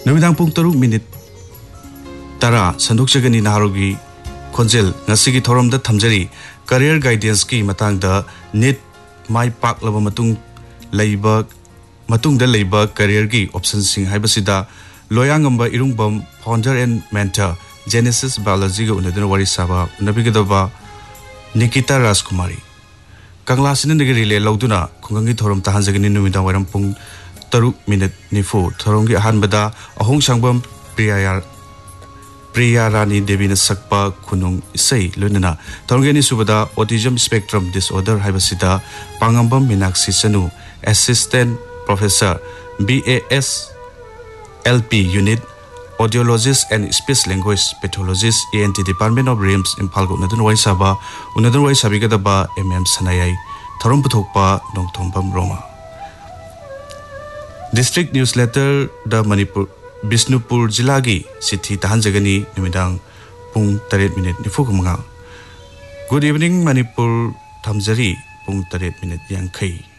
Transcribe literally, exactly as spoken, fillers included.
नुमिदांग पुंग तरुक minute तरा संदुकचगनी नारोगी खोंजेल ngasi thorom da thamjari career guidance ki matang da net mai pak laba matung leiba matung da leiba career gi option sing haibasida loyangamba irungbam founder and mentor Genesis Biology ga unadana wari saba unabigedaba Nikita Rajkumari Kangla sin nagari le lauduna khungangi thorom tahanjagani numidang waram pung taruk minute nifu thorongi ahanbada ahong sangbam priyayar Priya Rani Devi na sakpa kunung isay lunana thorongi subada autism spectrum disorder haibasida pangambam Minakshi Sanu assistant professor B A S L P unit audiologist and speech language pathologist E N T department of Rims Imphal go unadun wai saba unadun wai sabigadaba M M Sanayai thorom puthokpa nongthombam Roma District newsletter da Manipur Bisnupur Jilagi Sithi Tahanjagani Numidang Pung Taret Minute Nifukumanga Good evening Manipur Thamjari Pung Taret Minute Yang Kai